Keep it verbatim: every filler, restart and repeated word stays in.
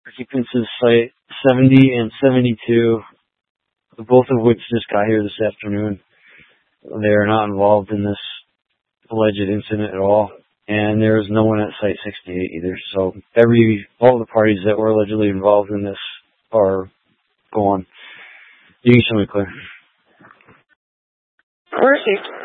occupants of Site seventy and seventy-two, both of which just got here this afternoon. They are not involved in this alleged incident at all, and there is no one at Site sixty-eight either. So every all the parties that were allegedly involved in this are gone. You can show me, Claire. Where is he?